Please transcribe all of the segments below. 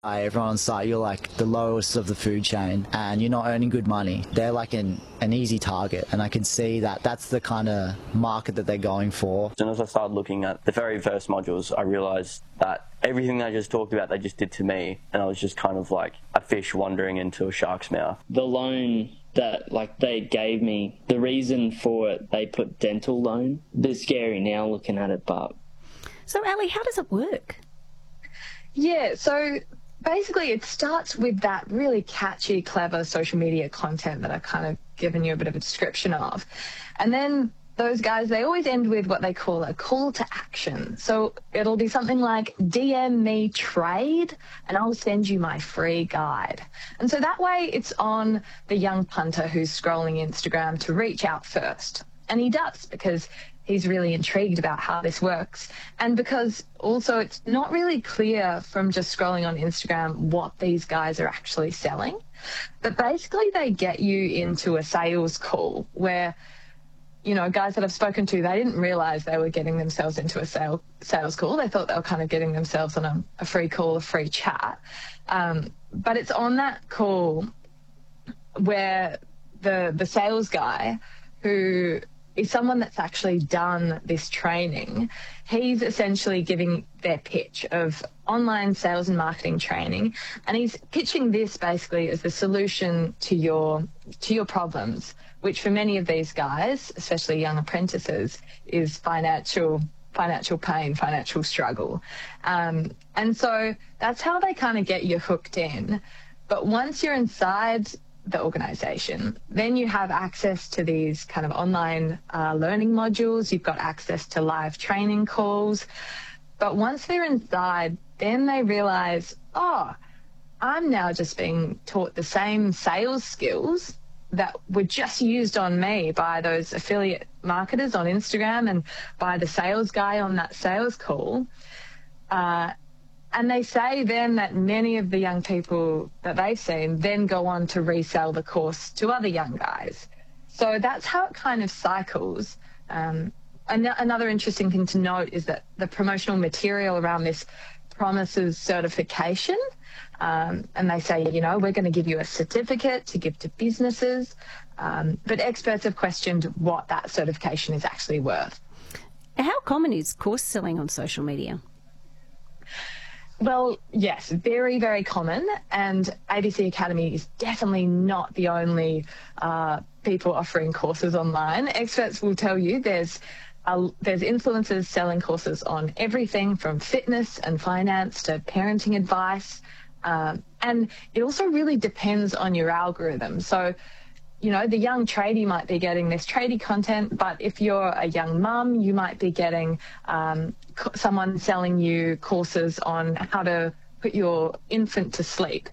Everyone on site, you're like the lowest of the food chain and you're not earning good money. They're like an easy target, and I can see that that's the kind of market that they're going for. As soon as I started looking at the very first modules, I realised that everything they just talked about, they just did to me, and I was just kind of like a fish wandering into a shark's mouth. The loan that they gave me, the reason for it, they put dental loan. They're scary now looking at it, but... So, Ali, how does it work? Yeah, so basically it starts with that really catchy, clever social media content that I've kind of given you a bit of a description of. And then those guys, they always end with what they call a call to action. So it'll be something like, DM me trade and I'll send you my free guide. And so that way it's on the young punter who's scrolling Instagram to reach out first. And he does, because he's really intrigued about how this works. And because also it's not really clear from just scrolling on Instagram what these guys are actually selling. But basically they get you into a sales call where, you know, guys that I've spoken to, they didn't realise they were getting themselves into a sales call. They thought they were kind of getting themselves on a free call, a free chat. But it's on that call where the sales guy, who is someone that's actually done this training, he's essentially giving their pitch of online sales and marketing training, and he's pitching this basically as the solution to your problems, which for many of these guys, especially young apprentices, is financial pain, financial struggle. And so that's how they kind of get you hooked in. But once you're inside the organisation, then you have access to these kind of online learning modules. You've got access to live training calls. But once they're inside, then they realise, oh, I'm now just being taught the same sales skills that were just used on me by those affiliate marketers on Instagram and by the sales guy on that sales call. And they say then that many of the young people that they've seen then go on to resell the course to other young guys. So that's how it kind of cycles. Another interesting thing to note is that the promotional material around this promises certification. And they say, you know, we're going to give you a certificate to give to businesses. But experts have questioned what that certification is actually worth. How common is course selling on social media? Well, yes, very, very common. And ABC Academy is definitely not the only people offering courses online. Experts will tell you there's influencers selling courses on everything from fitness and finance to parenting advice. And it also really depends on your algorithm. So, you know, the young tradie might be getting this tradie content, but if you're a young mum, you might be getting someone selling you courses on how to put your infant to sleep.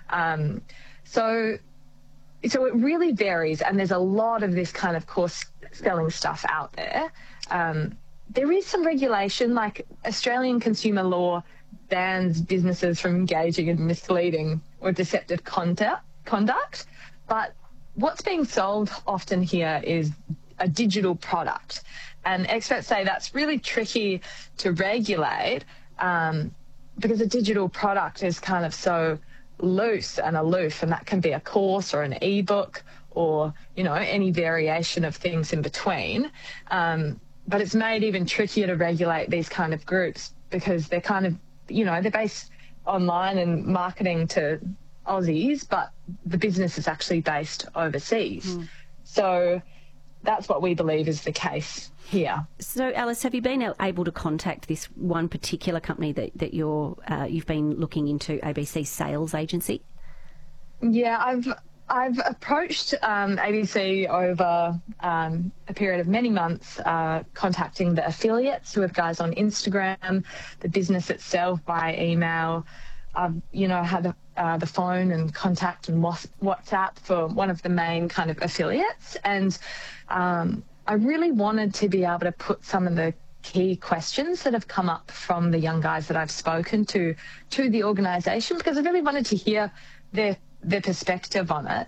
So it really varies, and there's a lot of this kind of course selling stuff out there. There is some regulation, like Australian consumer law bans businesses from engaging in misleading or deceptive conduct, but what's being sold often here is a digital product. And experts say that's really tricky to regulate because a digital product is kind of so loose and aloof, and that can be a course or an ebook or, you know, any variation of things in between. But it's made even trickier to regulate these kind of groups because they're kind of, you know, they're based online and marketing to Aussies, but the business is actually based overseas. So that's what we believe is the case here. So, Alice, have you been able to contact this one particular company that you've been looking into, ABC Sales Agency? Yeah, I've approached ABC over a period of many months, contacting the affiliates who have guys on Instagram, the business itself by email. I've, you know, had the phone and contact and WhatsApp for one of the main kind of affiliates. And I really wanted to be able to put some of the key questions that have come up from the young guys that I've spoken to the organisation, because I really wanted to hear their perspective on it.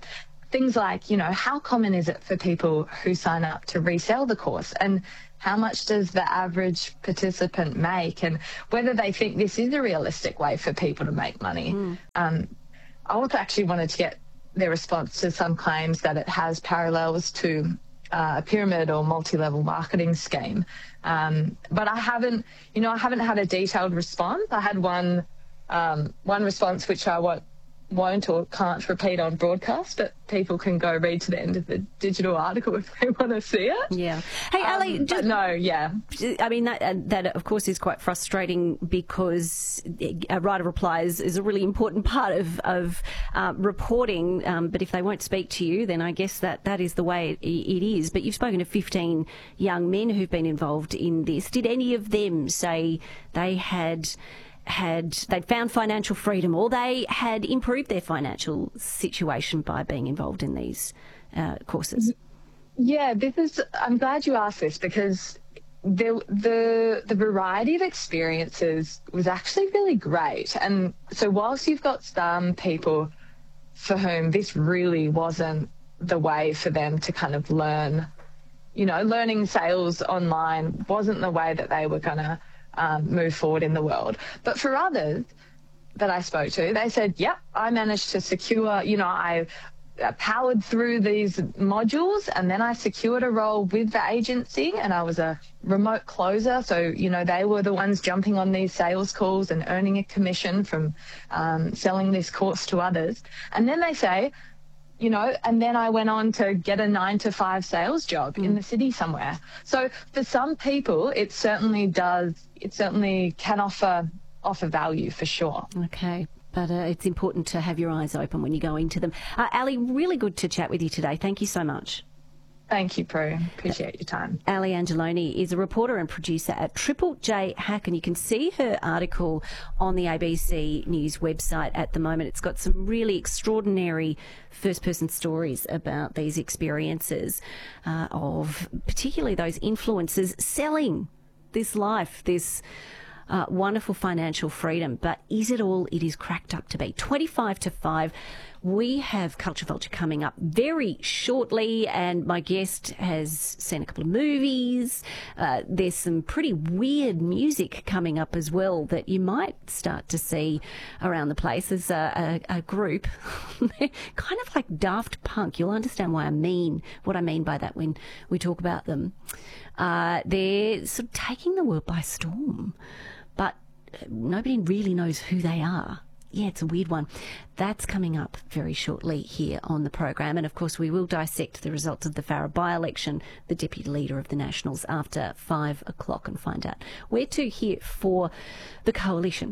things like, you know, how common is it for people who sign up to resell the course, and how much does the average participant make, and whether they think this is a realistic way for people to make money. I also actually wanted to get their response to some claims that it has parallels to a pyramid or multi-level marketing scheme. But I haven't had a detailed response. I had one response which I won't or can't repeat on broadcast, but people can go read to the end of the digital article if they want to see it. Yeah. Hey, Ali, I mean, that of course is quite frustrating, because a right of reply is a really important part of reporting, but if they won't speak to you, then I guess that is the way it is. But you've spoken to 15 young men who've been involved in this. Did any of them say they'd found financial freedom, or they had improved their financial situation by being involved in these courses? Yeah, I'm glad you asked this, because the variety of experiences was actually really great. And so whilst you've got some people for whom this really wasn't the way for them to kind of learn, you know, learning sales online wasn't the way that they were going to move forward in the world. But for others that I spoke to, they said, yep, I managed to secure, you know, I powered through these modules, and then I secured a role with the agency, and I was a remote closer. So, you know, they were the ones jumping on these sales calls and earning a commission from selling this course to others. And then they say, you know, and then I went on to get a 9-to-5 sales job in the city somewhere. So for some people, it certainly can offer value for sure. Okay. But it's important to have your eyes open when you go into them. Ali, really good to chat with you today. Thank you so much. Thank you, Prue. Appreciate your time. Ali Angeloni is a reporter and producer at Triple J Hack, and you can see her article on the ABC News website at the moment. It's got some really extraordinary first-person stories about these experiences of particularly those influencers selling this life, this wonderful financial freedom. But is it all it is cracked up to be? 25 to 5. We have Culture Vulture coming up very shortly, and my guest has seen a couple of movies. There's some pretty weird music coming up as well that you might start to see around the place. There's a group, kind of like Daft Punk. You'll understand what I mean by that when we talk about them. They're sort of taking the world by storm, but nobody really knows who they are. Yeah, it's a weird one. That's coming up very shortly here on the program. And, of course, we will dissect the results of the Farrer by-election, the Deputy Leader of the Nationals, after 5 o'clock and find out where to here for the Coalition.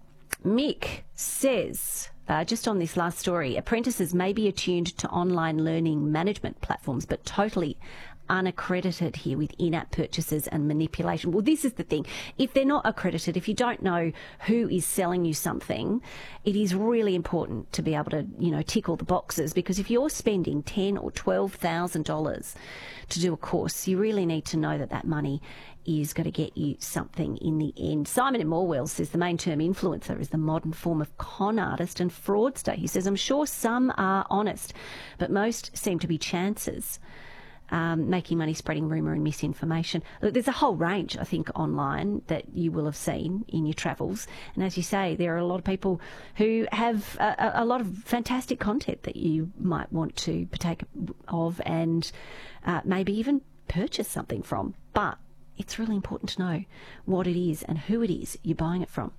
Mick says, just on this last story, apprentices may be attuned to online learning management platforms, but totally unaccredited here with in-app purchases and manipulation. Well, this is the thing. If they're not accredited, if you don't know who is selling you something, it is really important to be able to, you know, tick all the boxes, because if you're spending $10,000 or $12,000 to do a course, you really need to know that that money is going to get you something in the end. Simon in Morwell says the main term influencer is the modern form of con artist and fraudster. He says, I'm sure some are honest, but most seem to be chances. Making money, spreading rumour and misinformation. Look, there's a whole range, I think, online that you will have seen in your travels. And as you say, there are a lot of people who have a lot of fantastic content that you might want to partake of and maybe even purchase something from. But it's really important to know what it is and who it is you're buying it from.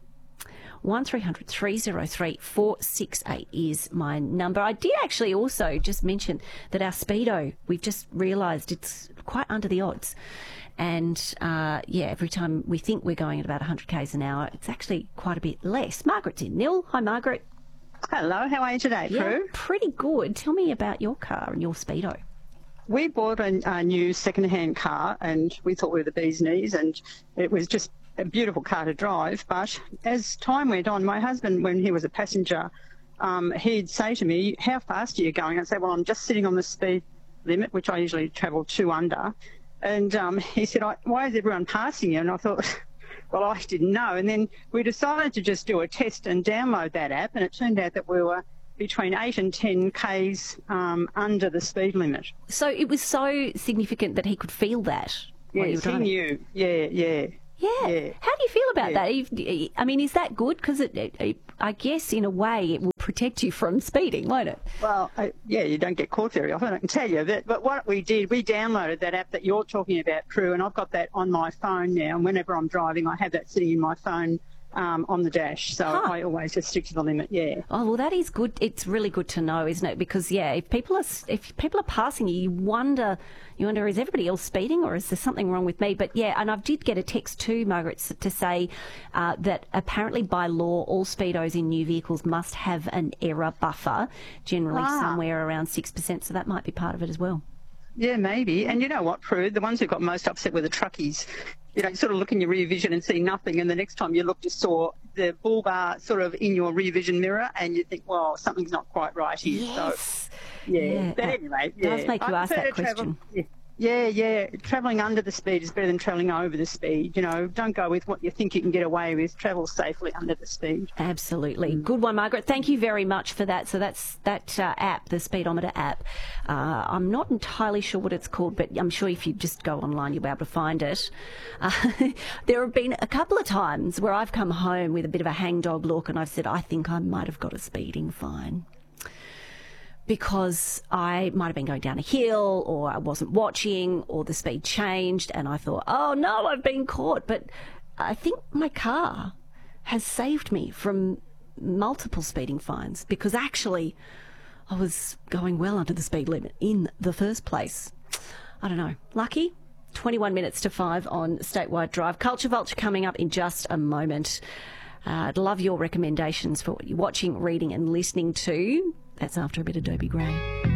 1300 303 468 is my number. I did actually also just mention that our Speedo, we've just realised it's quite under the odds. And, every time we think we're going at about 100 k's an hour, it's actually quite a bit less. Margaret's in Nil. Hi, Margaret. Hello, how are you today, Prue? Yeah, pretty good. Tell me about your car and your Speedo. We bought a new second-hand car, and we thought we were the bee's knees, and it was just a beautiful car to drive. But as time went on, my husband, when he was a passenger, he'd say to me, how fast are you going? I'd say, well, I'm just sitting on the speed limit, which I usually travel 2 under. And he said, why is everyone passing you? And I thought, well, I didn't know. And then we decided to just do a test and download that app, and it turned out that we were between 8 and 10 k's under the speed limit. So it was so significant that he could feel that while you were Yes, he driving. knew. Yeah. Yeah. How do you feel about that? I mean, is that good? Because I guess in a way it will protect you from speeding, won't it? Well, you don't get caught very often, I can tell you. But what we did, we downloaded that app that you're talking about, Prue, and I've got that on my phone now. And whenever I'm driving, I have that sitting in my phone on the dash. So I always just stick to the limit, yeah. Oh, well, that is good. It's really good to know, isn't it? Because, if people are passing you, you wonder, is everybody else speeding or is there something wrong with me? But, and I did get a text too, Margaret, to say that apparently by law, all speedos in new vehicles must have an error buffer, generally somewhere around 6%. So that might be part of it as well. Yeah, maybe. And you know what, Prue? The ones who got most upset were the truckies. You sort of look in your rear vision and see nothing, and the next time you look, you saw the bull bar sort of in your rear vision mirror, and you think, well, something's not quite right here. Yes. So, But anyway, it does make you ask that question. Yeah. Travelling under the speed is better than travelling over the speed. Don't go with what you think you can get away with. Travel safely under the speed. Absolutely. Good one, Margaret. Thank you very much for that. So that's that app, the Speedometer app. I'm not entirely sure what it's called, but I'm sure if you just go online, you'll be able to find it. There have been a couple of times where I've come home with a bit of a hangdog look and I've said, I think I might have got a speeding fine. Because I might have been going down a hill or I wasn't watching or the speed changed and I thought, oh no, I've been caught. But I think my car has saved me from multiple speeding fines because actually I was going well under the speed limit in the first place. I don't know. Lucky? 21 minutes to 5 on Statewide Drive. Culture Vulture coming up in just a moment. I'd love your recommendations for what you're watching, reading and listening to. That's after a bit of Dobie Gray.